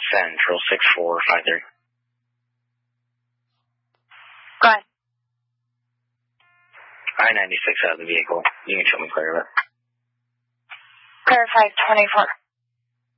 Central 6453. Go ahead. I-96 out of the vehicle. You can show me clear of it. Clear 524.